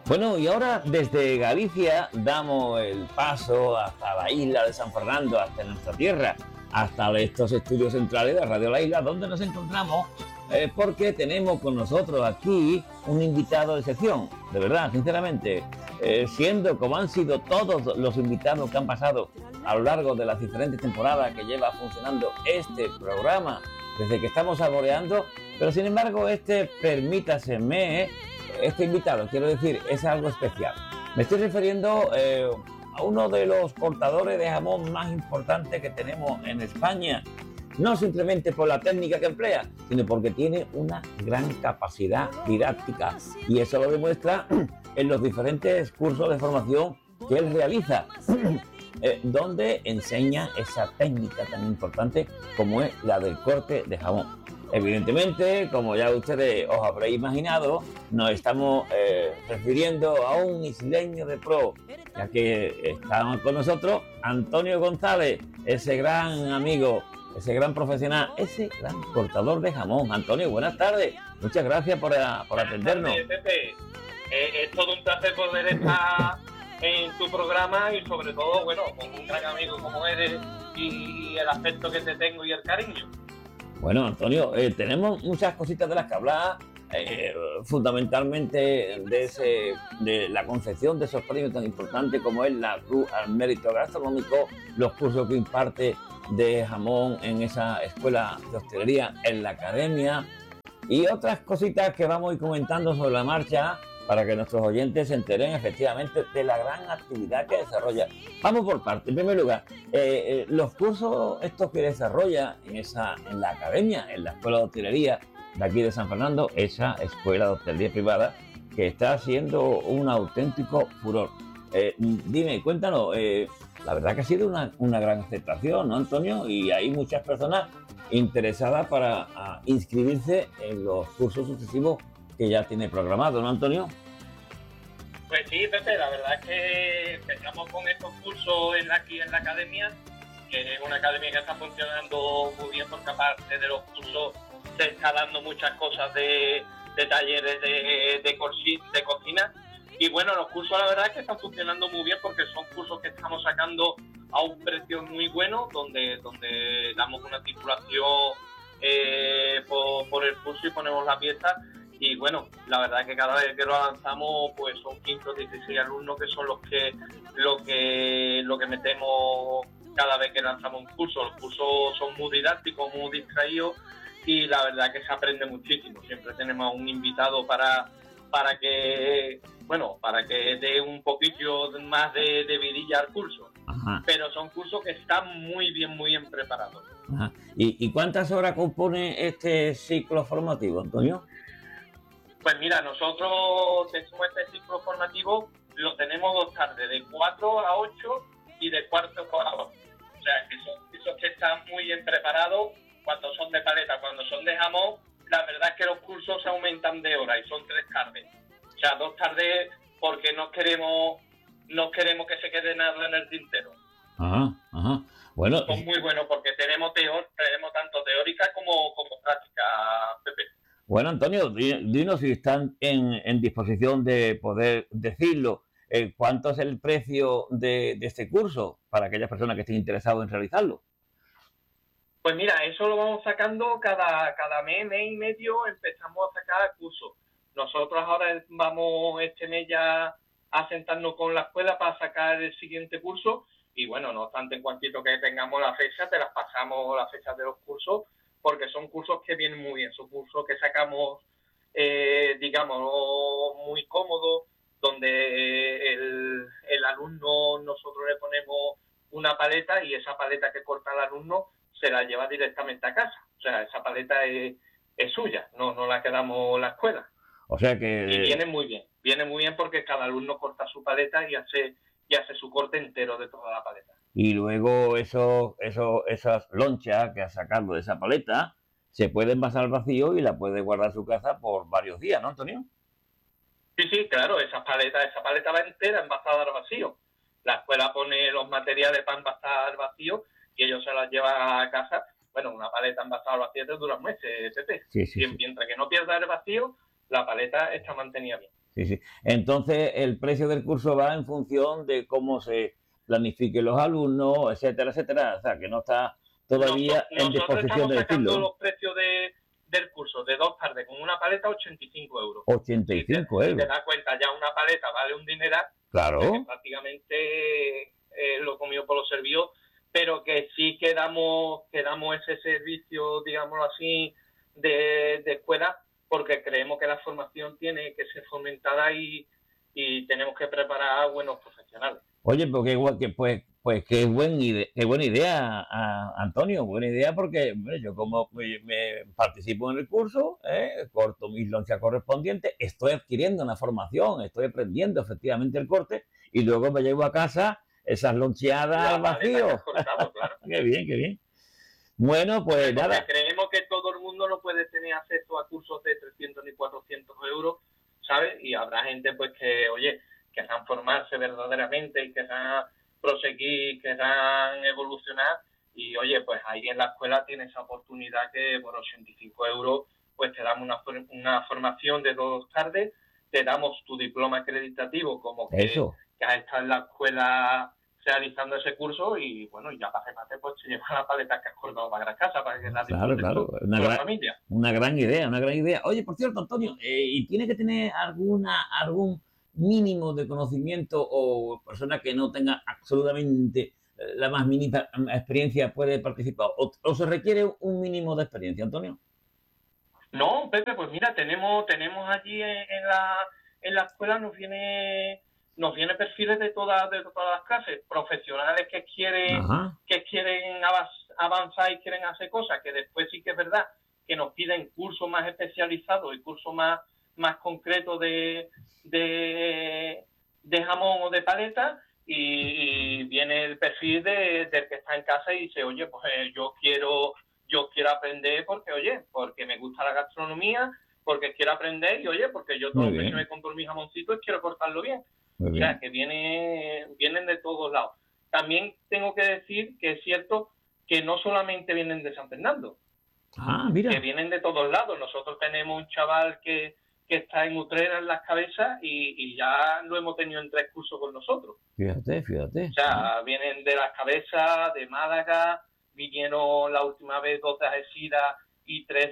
Bueno, y ahora desde Galicia damos el paso hasta la isla de San Fernando, hasta nuestra tierra, hasta estos estudios centrales de Radio La Isla, donde nos encontramos, porque tenemos con nosotros aquí un invitado de sección, de verdad, sinceramente, siendo como han sido todos los invitados que han pasado a lo largo de las diferentes temporadas que lleva funcionando este programa, desde que estamos saboreando, pero sin embargo permítaseme, este invitado, quiero decir, es algo especial. Me estoy refiriendo a uno de los cortadores de jamón más importantes que tenemos en España, no simplemente por la técnica que emplea, sino porque tiene una gran capacidad didáctica, y eso lo demuestra en los diferentes cursos de formación que él realiza, donde enseña esa técnica tan importante como es la del corte de jamón. Evidentemente, como ya ustedes os habréis imaginado, nos estamos refiriendo a un isleño de pro, ya que está con nosotros Antonio González, ese gran amigo, ese gran profesional, ese gran cortador de jamón. Antonio, buenas tardes. Muchas gracias por atendernos. Buenas tardes, Pepe. Es todo un placer poder estar en tu programa y sobre todo, bueno, con un gran amigo como eres y el afecto que te tengo y el cariño. Bueno, Antonio, tenemos muchas cositas de las que hablar, fundamentalmente de la concepción de esos premios tan importantes como es la Cruz al Mérito Gastronómico, los cursos que imparte de jamón en esa escuela de hostelería en la academia y otras cositas que vamos a ir comentando sobre la marcha para que nuestros oyentes se enteren efectivamente de la gran actividad que desarrolla. Vamos por partes. En primer lugar, los cursos estos que desarrolla en la academia, en la Escuela de Hostelería de aquí de San Fernando, esa escuela de hostelería privada que está haciendo un auténtico furor. Dime, cuéntanos, la verdad que ha sido una gran aceptación, ¿no, Antonio? Y hay muchas personas interesadas para inscribirse en los cursos sucesivos que ya tiene programado, ¿no, Antonio? Pues sí, Pepe, la verdad es que empezamos con estos cursos aquí en la academia, que es una academia que está funcionando muy bien porque aparte de los cursos se está dando muchas cosas de talleres de cocina. Y bueno, los cursos la verdad es que están funcionando muy bien porque son cursos que estamos sacando a un precio muy bueno, donde damos una titulación por el curso y ponemos la pieza. Y bueno, la verdad es que cada vez que lo lanzamos pues son 15 o 16 alumnos que son lo que metemos cada vez que lanzamos un curso. Los cursos son muy didácticos, muy distraídos y la verdad que se aprende muchísimo. Siempre tenemos un invitado para que dé un poquito más de vidilla al curso. Ajá. Pero son cursos que están muy bien preparados. Ajá. ¿Y cuántas horas compone este ciclo formativo, Antonio? Pues mira, nosotros tenemos este ciclo formativo, lo tenemos 2 tardes, de 4 a 8 y de cuarto a 8. O sea, que esos que están muy bien preparados cuando son de paleta, cuando son de jamón, la verdad es que los cursos se aumentan de hora y son 3 tardes. O sea, 2 tardes porque no queremos que se quede nada en el tintero. Ajá. Bueno, son muy buenos porque tenemos tanto teórica como práctica, Pepe. Bueno, Antonio, dinos si están en disposición de poder decirlo. ¿Cuánto es el precio de este curso para aquellas personas que estén interesadas en realizarlo? Pues mira, eso lo vamos sacando cada mes y medio, empezamos a sacar cursos. Nosotros ahora vamos este mes ya a sentarnos con la escuela para sacar el siguiente curso y bueno, no obstante, en cuantito que tengamos la fecha, te las pasamos las fechas de los cursos porque son cursos que vienen muy bien, son cursos que sacamos, digamos, muy cómodos, donde el alumno, nosotros le ponemos una paleta y esa paleta que corta el alumno se la lleva directamente a casa. O sea, esa paleta es suya, no la quedamos en la escuela. O sea que... Y viene muy bien porque cada alumno corta su paleta y hace su corte entero de toda la paleta. Y luego esas lonchas que has sacado de esa paleta se pueden envasar al vacío y la puede guardar en su casa por varios días, ¿no, Antonio? Sí, claro, esa paleta va entera envasada al vacío. La escuela pone los materiales para envasar al vacío y ellos se las llevan a casa. Bueno, una paleta envasada al vacío te dura meses, Pepe. Sí. Mientras que no pierda el vacío, la paleta está mantenida bien. Sí, sí. Entonces, el precio del curso va en función de cómo se planifiquen los alumnos, etcétera, etcétera. O sea, que no está todavía en Nosotros disposición estamos de sacando decirlo. los precios del curso de 2 tardes con una paleta 85 euros. 85 Si te euros. das cuenta, ya una paleta vale un dineral, o sea que Claro. prácticamente lo comido por lo servido, pero que sí que damos ese servicio, digámoslo así, de escuela, porque creemos que la formación tiene que ser fomentada y tenemos que preparar a buenos profesionales. Oye, porque igual que pues qué buena idea, Antonio, buena idea porque hombre, yo como me participo en el curso, corto mis lonchas correspondientes, estoy adquiriendo una formación, estoy aprendiendo efectivamente el corte y luego me llevo a casa esas loncheadas al La paleta que has vacío. cortado, claro. Qué bien, qué bien. Bueno, Hombre, pues porque nada, creemos que todo el mundo no puede tener acceso a cursos de 300 ni 400 euros, ¿sabes? Y habrá gente pues que, oye, querrán formarse verdaderamente y querrán proseguir, querrán evolucionar y, oye, pues ahí en la escuela tienes esa oportunidad que por 85 euros pues te damos una formación de 2 tardes, te damos tu diploma acreditativo como eso. que has estado en la escuela realizando ese curso y bueno, y ya para remate pues te llevas la paleta que has cortado para la casa para que la Claro, disfrutes claro, tú con la familia. una gran idea, una gran idea. Oye, por cierto, Antonio, ¿y tiene que tener algún mínimo de conocimiento o persona que no tenga absolutamente la más mínima experiencia puede participar? O se requiere un mínimo de experiencia, Antonio? No, Pepe, pues mira, tenemos allí en la escuela nos viene perfiles de todas las clases, profesionales Ajá, que quieren avanzar y quieren hacer cosas, que después sí que es verdad que nos piden cursos más especializados y cursos más concretos de jamón o de paleta, y viene el perfil del que está en casa y dice, oye, pues yo quiero aprender porque me gusta la gastronomía, porque quiero aprender y, oye, porque yo todos muy los meses bien, me compro mis jamoncitos y quiero cortarlo bien. muy O sea, bien. que vienen de todos lados. También tengo que decir que es cierto que no solamente vienen de San Fernando, Ah, que mira, vienen de todos lados. Nosotros tenemos un chaval que está en Utrera en Las Cabezas y ya lo hemos tenido en 3 cursos con nosotros. fíjate, O fíjate. Ah, sea, vienen de Las Cabezas, de Málaga, vinieron la última vez 2 de Algeciras y 3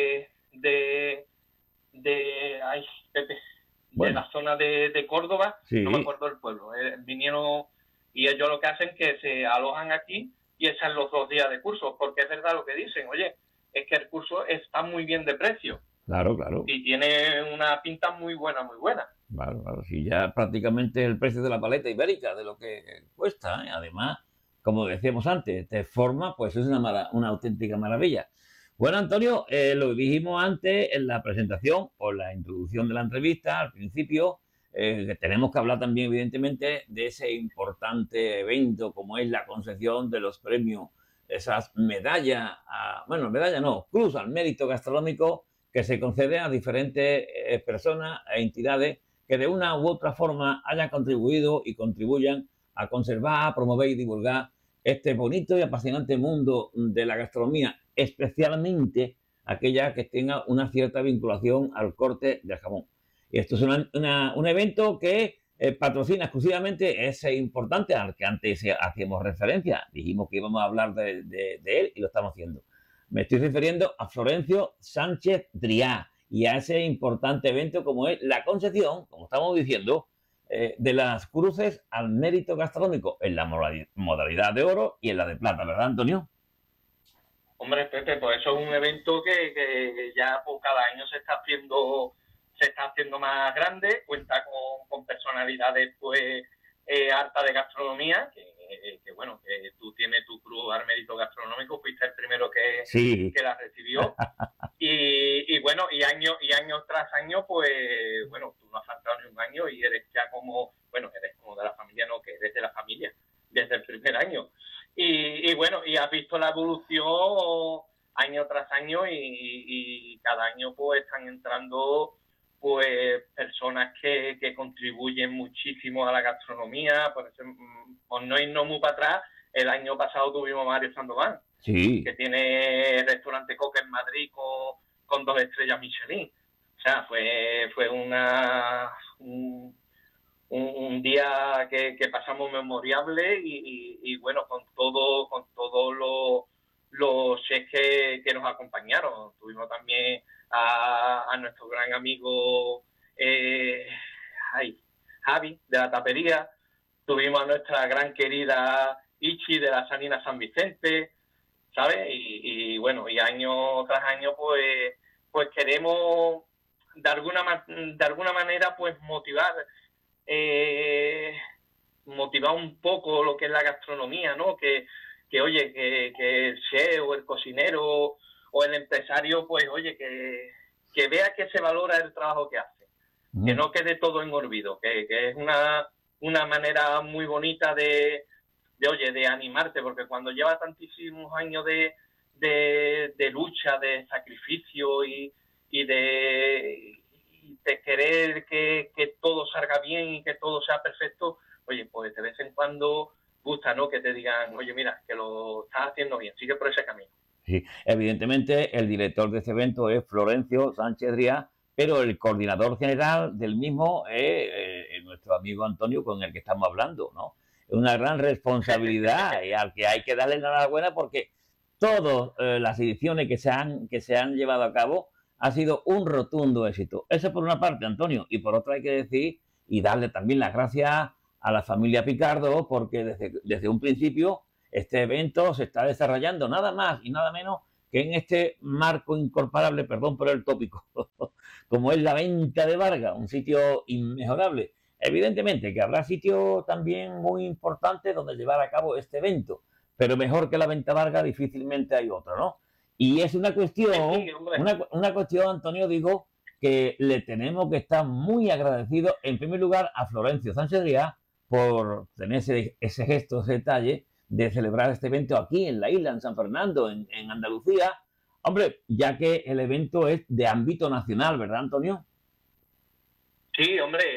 ay, de bueno, la zona de Córdoba, no me sí, acuerdo del pueblo. Vinieron y ellos lo que hacen es que se alojan aquí y echan los 2 días de curso, porque es verdad lo que dicen, oye, es que el curso está muy bien de precio claro, claro. y tiene una pinta muy buena, muy buena. Claro, claro, si ya prácticamente el precio de la paleta ibérica, de lo que cuesta, ¿eh? Además, como decíamos antes, te forma, pues es una auténtica maravilla. Bueno, Antonio, lo dijimos antes en la presentación o la introducción de la entrevista, al principio, que tenemos que hablar también, evidentemente, de ese importante evento como es la concesión de los premios, esas medallas, bueno, medalla no, cruz al mérito gastronómico que se concede a diferentes personas e entidades que de una u otra forma hayan contribuido y contribuyan a conservar, promover y divulgar este bonito y apasionante mundo de la gastronomía, especialmente aquella que tenga una cierta vinculación al corte del jamón. Y esto es un evento que patrocina exclusivamente ese importante al que antes hacíamos referencia. Dijimos que íbamos a hablar de él y lo estamos haciendo. Me estoy refiriendo a Florencio Sánchez Drià y a ese importante evento como es la concesión, como estamos diciendo, de las cruces al mérito gastronómico en la modalidad de oro y en la de plata, ¿verdad, Antonio? Hombre, Pepe, pues eso es un evento que ya pues, cada año se está haciendo más grande, cuenta con personalidades pues harta de gastronomía, bueno, que tú tienes tu cruz al mérito gastronómico, fuiste el primero Sí, que la recibió. Y bueno, y año tras año, pues bueno, tú no has faltado ni un año y eres ya eres como de la familia, no, que eres de la familia desde el primer año. Y bueno, y has visto la evolución año tras año y cada año pues están entrando pues personas que contribuyen muchísimo a la gastronomía. Por no irnos muy para atrás, el año pasado tuvimos a Mario Sandoval, sí, que tiene restaurante Coca en Madrid con 2 estrellas Michelin. O O sea, fue un día que pasamos memorable y bueno, con todos los chefs que nos acompañaron. Tuvimos también a nuestro gran amigo Javi, de la tapería. Tuvimos a nuestra gran querida Ichi, de la Sanina San Vicente, ¿sabes? Y bueno, y año tras año, pues queremos de alguna manera pues motivar un poco lo que es la gastronomía, ¿no? Oye, que el chef o el cocinero o el empresario, pues oye, que vea que se valora el trabajo que hace, que no quede todo en olvido, que es una manera muy bonita de animarte, porque cuando lleva tantísimos años de lucha, de sacrificio y de querer que todo salga bien y que todo sea perfecto, oye, pues de vez en cuando gusta, ¿no? Que te digan, oye, mira, que lo estás haciendo bien, sigue por ese camino. Sí, evidentemente el director de este evento es Florencio Sánchez Drià, pero el coordinador general del mismo es nuestro amigo Antonio, con el que estamos hablando, ¿no? Es una gran responsabilidad y al que hay que darle la enhorabuena porque todas las ediciones que se han llevado a cabo ha sido un rotundo éxito. Eso por una parte, Antonio, y por otra hay que decir y darle también las gracias a la familia Picardo porque desde un principio este evento se está desarrollando nada más y nada menos que en este marco incomparable, perdón por el tópico, como es la Venta de Vargas, un sitio inmejorable. Evidentemente que habrá sitios también muy importantes donde llevar a cabo este evento, pero mejor que la Venta Vargas difícilmente hay otro, ¿no? Y es una cuestión, una cuestión, Antonio, digo, que le tenemos que estar muy agradecidos, en primer lugar, a Florencio Sánchez Drià por tener ese gesto, ese detalle, de celebrar este evento aquí en la isla, en San Fernando, en Andalucía. Hombre, ya que el evento es de ámbito nacional, ¿verdad, Antonio? Sí,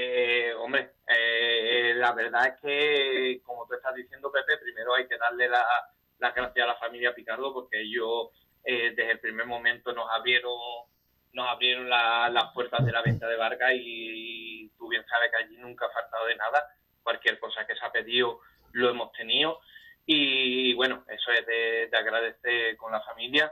la verdad es que, como tú estás diciendo, Pepe, primero hay que darle las gracias a la familia Picardo porque ellos desde el primer momento nos abrieron las puertas de la Venta de Vargas y tú bien sabes que allí nunca ha faltado de nada. Cualquier cosa que se ha pedido lo hemos tenido. Y bueno, eso es de agradecer con la familia.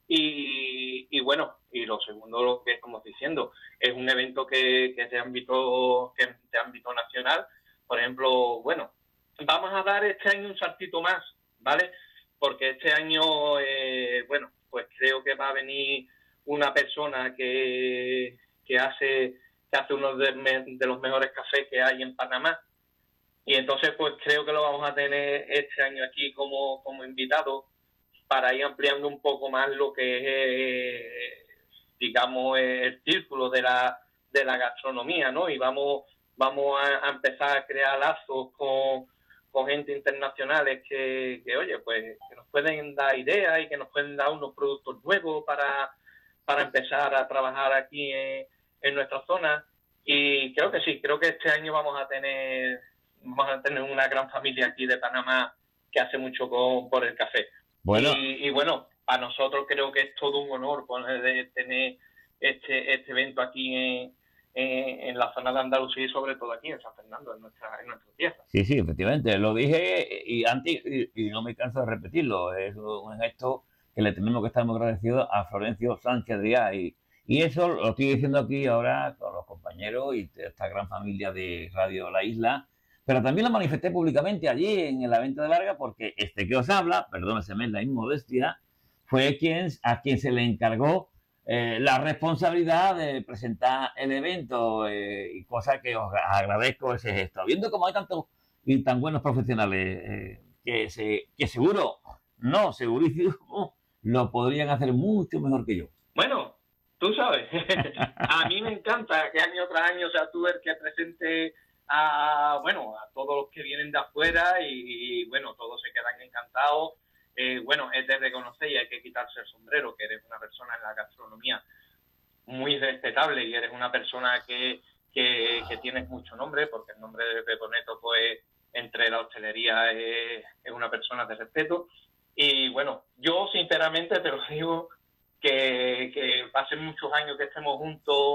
Y bueno, y lo segundo, lo que estamos diciendo, es un evento que es de ámbito nacional. Por ejemplo, bueno, vamos a dar este año un saltito más, ¿vale? Porque este año, bueno, pues creo que va a venir una persona que hace uno de los mejores cafés que hay en Panamá. Y entonces pues creo que lo vamos a tener este año aquí como invitado para ir ampliando un poco más lo que es, digamos, el círculo de la gastronomía, ¿no? Y vamos a empezar a crear lazos con gente internacionales que, oye, pues que nos pueden dar ideas y que nos pueden dar unos productos nuevos para empezar a trabajar aquí en nuestra zona. Y creo que sí, creo que este año vamos a tener una gran familia aquí de Panamá que hace mucho por el café. Bueno. Y bueno, para nosotros creo que es todo un honor poder tener este evento aquí en la zona de Andalucía y sobre todo aquí en San Fernando, en nuestra tierra. Sí, sí, efectivamente, lo dije y antes y no me canso de repetirlo, es un gesto que le tenemos que estar muy agradecidos a Florencio Sánchez Drià y eso lo estoy diciendo aquí ahora con los compañeros y esta gran familia de Radio La Isla, pero también lo manifesté públicamente allí en la Venta de Vargas porque este que os habla, perdónenseme la inmodestia, fue a quien se le encargó la responsabilidad de presentar el evento y cosa que os agradezco ese gesto. Viendo como hay tantos y tan buenos profesionales que seguro, no, segurísimo, lo podrían hacer mucho mejor que yo. Bueno, tú sabes, a mí me encanta que año tras año sea tú el que presente a todos los que vienen de afuera y bueno, todos se quedan encantados. Bueno, es de reconocer y hay que quitarse el sombrero, que eres una persona en la gastronomía muy respetable y eres una persona que tienes mucho nombre, porque el nombre de Pepe Neto, pues, entre la hostelería es una persona de respeto. Y bueno, yo sinceramente te lo digo, que pasen muchos años que estemos juntos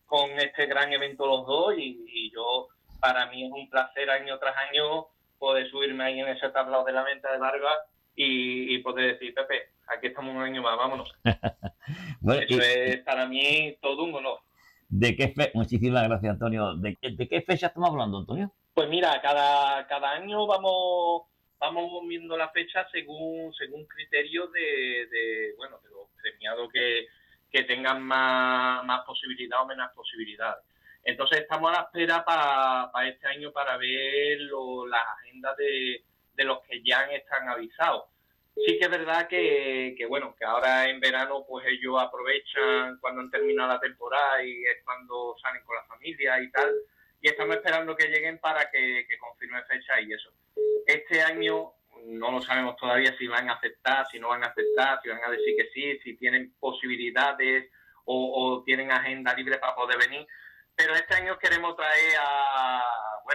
con este gran evento los dos y yo, para mí es un placer año tras año poder subirme ahí en ese tablao de la venta de Vargas y poder decir, Pepe, aquí estamos un año más, vámonos. Bueno, Eso es para mí todo un honor. Muchísimas gracias, Antonio. ¿De qué fecha estamos hablando, Antonio? Pues mira, cada año vamos viendo la fecha según criterios de los premiados que tengan más posibilidad o menos posibilidades. Entonces estamos a la espera para este año para ver las agendas de los que ya están avisados. Sí que es verdad que ahora en verano pues ellos aprovechan cuando han terminado la temporada y es cuando salen con la familia y tal, y estamos esperando que lleguen para que confirmen fecha y eso. Este año no lo sabemos todavía si van a aceptar, si no van a aceptar, si van a decir que sí, si tienen posibilidades o tienen agenda libre para poder venir, pero este año queremos traer a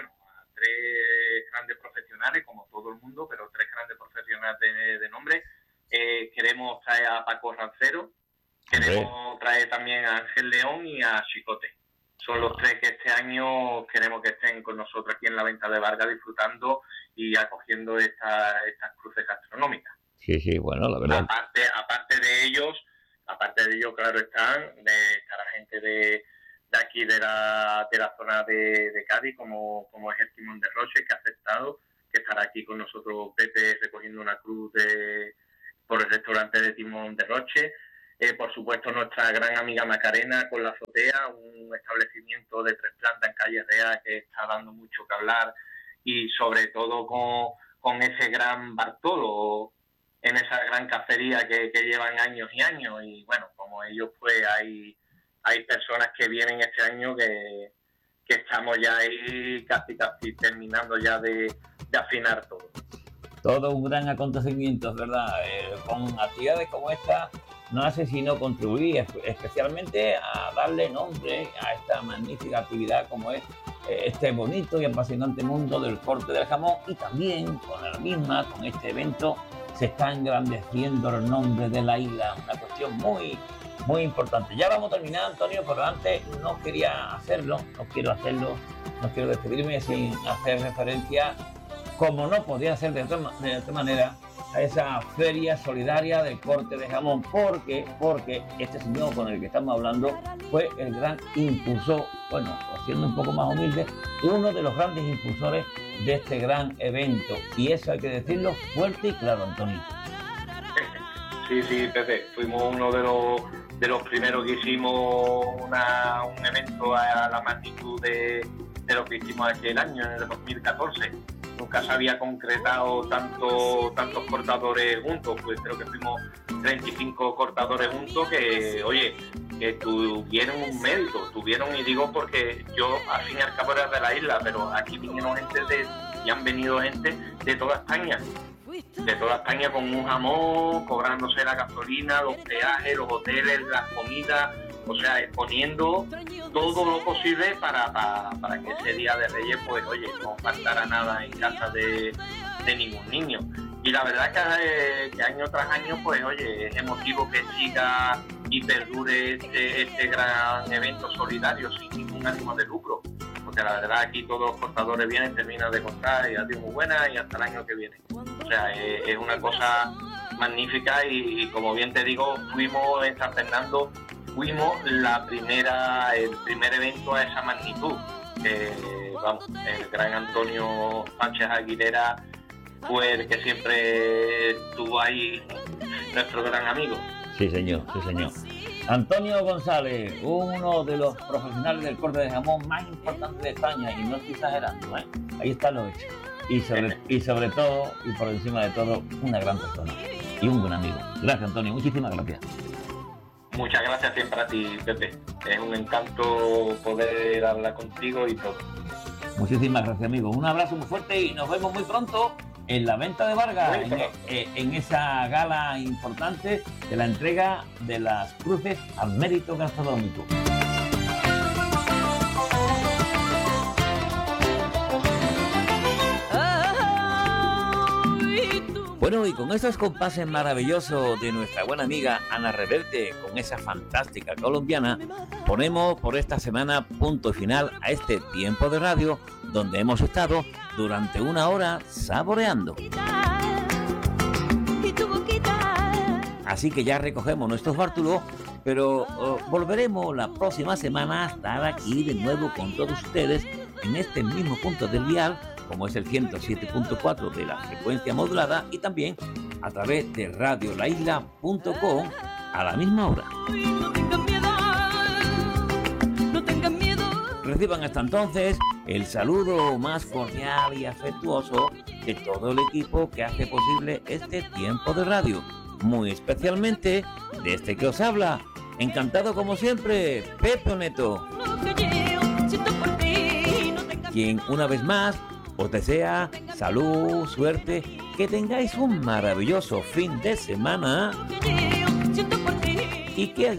3 grandes profesionales, como todo el mundo, pero 3 grandes profesionales de nombre. Queremos traer a Paco Rancero, queremos traer también a Ángel León y a Chicote. Son los 3 que este año queremos que estén con nosotros aquí en la venta de Vargas disfrutando y acogiendo estas cruces gastronómicas. Sí, bueno, la verdad. Aparte de ellos, claro, estará gente de aquí de la zona de Cádiz, como es el Timón de Roche, que ha aceptado, que estará aquí con nosotros Pepe recogiendo una cruz por el restaurante de Timón de Roche. Por supuesto, nuestra gran amiga Macarena con La Azotea, un establecimiento de 3 plantas en Calle Real que está dando mucho que hablar, y sobre todo con ese gran Bartolo en esa gran cacería que llevan años y años. Y bueno, como ellos, pues hay personas que vienen este año que estamos ya ahí casi terminando ya de afinar todo. Todo un gran acontecimiento, es verdad. Con actividades como esta no hace sino contribuir especialmente a darle nombre a esta magnífica actividad como es este bonito y apasionante mundo del corte del jamón, y también con este evento se está engrandeciendo el nombre de la isla, una cuestión muy importante. Ya vamos a terminar, Antonio, pero antes no quiero despedirme sin hacer referencia, como no podía ser de otra manera, a esa feria solidaria del corte de jamón, porque este señor con el que estamos hablando fue el gran impulsor, siendo un poco más humilde, uno de los grandes impulsores de este gran evento, y eso hay que decirlo fuerte y claro, Antonio. Sí, Pepe, fuimos uno de los primeros que hicimos un evento a la magnitud de lo que hicimos aquel año, en el 2014. Nunca se había concretado tantos cortadores juntos, pues creo que fuimos 35 cortadores juntos que tuvieron un mérito, y digo porque yo al fin y al cabo era de la isla, pero aquí vinieron y han venido gente de toda España. Con un jamón, cobrándose la gasolina, los peajes, los hoteles, las comidas, o sea, exponiendo todo lo posible para que ese Día de Reyes, pues no faltara nada en casa de ningún niño. Y la verdad que año tras año, pues es emotivo que siga y perdure este gran evento solidario sin ningún ánimo de lucro. Porque la verdad aquí todos los cortadores vienen, terminan de cortar y adiós muy buena y hasta el año que viene. O sea, es una cosa magnífica y como bien te digo, fuimos en San Fernando, el primer evento a esa magnitud. El gran Antonio Sánchez Aguilera fue el que siempre estuvo ahí, nuestro gran amigo. Sí, señor. Antonio González, uno de los profesionales del corte de jamón más importantes de España, y no estoy exagerando, ahí está lo hecho. Y sobre todo, y por encima de todo, una gran persona y un buen amigo. Gracias, Antonio, muchísimas gracias. Muchas gracias siempre a ti, Pepe. Es un encanto poder hablar contigo y todo. Muchísimas gracias, amigo. Un abrazo muy fuerte y nos vemos muy pronto en la venta de Vargas, en esa gala importante de la entrega de las cruces al mérito gastronómico. Bueno, y con estos compases maravillosos de nuestra buena amiga Ana Reverte, con esa fantástica colombiana, ponemos por esta semana punto final a este tiempo de radio donde hemos estado durante una hora saboreando. Así que ya recogemos nuestros bártulos, pero volveremos la próxima semana a estar aquí de nuevo con todos ustedes en este mismo punto del dial, como es el 107.4 de la frecuencia modulada, y también a través de radiolaisla.com a la misma hora. Reciban hasta entonces el saludo más cordial y afectuoso de todo el equipo que hace posible este tiempo de radio, muy especialmente de este que os habla, encantado como siempre, Pepe Neto, quien una vez más os desea salud, suerte, que tengáis un maravilloso fin de semana y que